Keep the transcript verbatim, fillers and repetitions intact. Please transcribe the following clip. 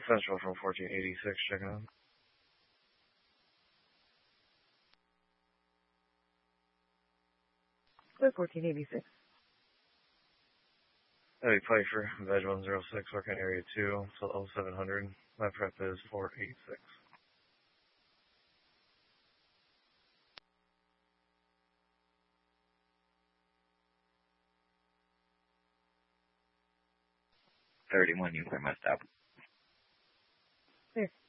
Central from fourteen eighty-six, checking out. Clear fourteen eighty-six. Hey, Pfeiffer, Veg one zero six, working area two, till oh seven hundred. My prep is four eighty-six. thirty-one, you clear my stop. Clear.